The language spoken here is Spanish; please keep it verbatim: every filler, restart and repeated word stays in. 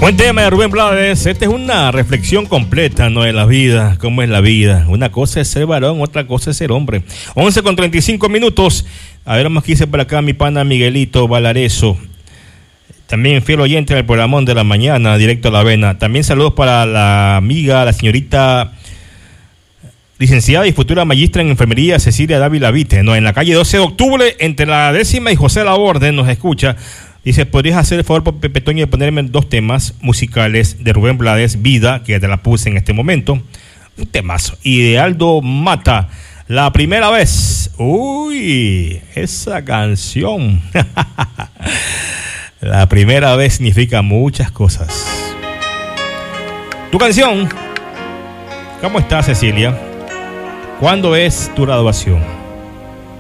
Buen tema de Rubén Blades. Esta es una reflexión completa, ¿no? De la vida, cómo es la vida. Una cosa es ser varón, otra cosa es ser hombre. once con treinta y cinco minutos. A ver, vamos que hice por acá mi pana Miguelito Valareso. También fiel oyente del programón de la mañana, directo a la avena. También saludos para la amiga, la señorita licenciada y futura magistra en enfermería Cecilia Dávila Vite, ¿no? En la calle doce de octubre, entre la décima y José Laborde, nos escucha. Dice, ¿podrías hacer el favor, Pepe Toño, de ponerme dos temas musicales de Rubén Blades, Vida, que ya te la puse en este momento? Un temazo. Y de Aldo Mata, La Primera Vez. Uy, esa canción. La primera vez significa muchas cosas. Tu canción. ¿Cómo estás, Cecilia? ¿Cuándo es tu graduación?